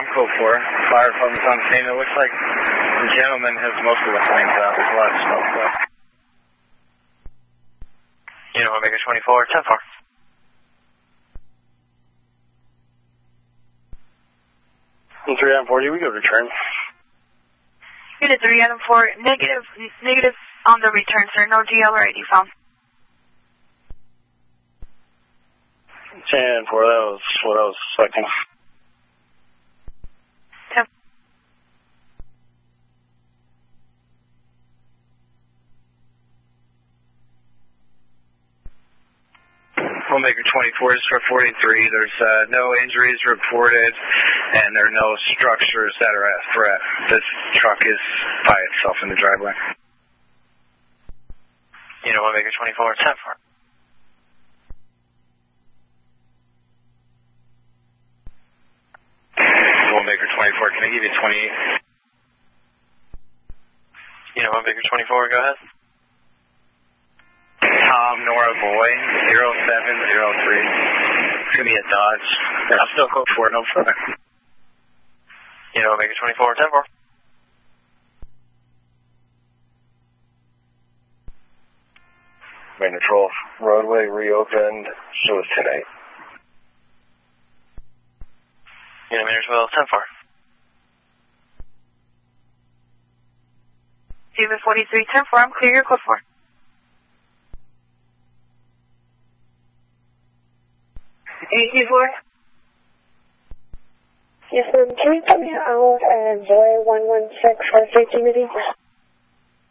I'm code 4. Fire department's on scene. It looks like the gentleman has most of the flames out. There's a lot of smoke left. Unit 1 Baker 24, 10-4. Unit 3 on 40, we go return. Unit 3 Adam 4, negative on the return, sir. No GL or ID found. 10-4, that was what I was expecting. 10. Homemaker 24 is for 43. There's no injuries reported, and there are no structures that are at threat. This truck is by itself in the driveway. Unit 1 Baker 24, 10-4. Homemaker 24, can I give you 28? Unit 1 Baker 24, go ahead. Tom Nora Boy, 0703. It's going to be a Dodge. I'll still code 4, no further. Unit 1 Baker 24, 10-4. Main Patrol, roadway reopened, show us tonight. Unit Main Patrol, 10-4. Unit 43, 10-4, I'm clear, your code 4. 84. Yes, ma'am. Can you put me out at Joy 116 for safety meeting?